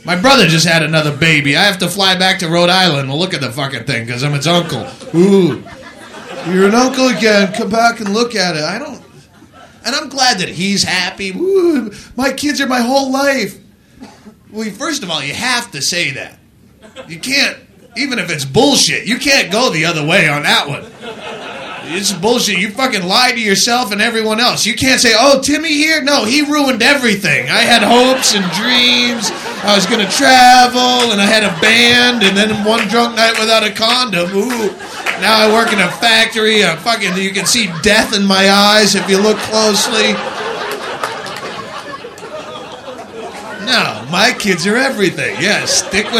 My brother just had another baby. I have to fly back to Rhode Island to look at the fucking thing because I'm its uncle. Ooh, you're an uncle again. Come back and look at it. I don't... And I'm glad that he's happy. Ooh, my kids are my whole life. Well, first of all, you have to say that. You can't, even if it's bullshit, you can't go the other way on that one. It's bullshit. You fucking lied to yourself and everyone else. You can't say, oh, Timmy here? No, he ruined everything. I had hopes and dreams. I was going to travel, and I had a band, and then one drunk night without a condom. Ooh. Now I work in a factory. You can see death in my eyes if you look closely. No, my kids are everything. Yeah, stick with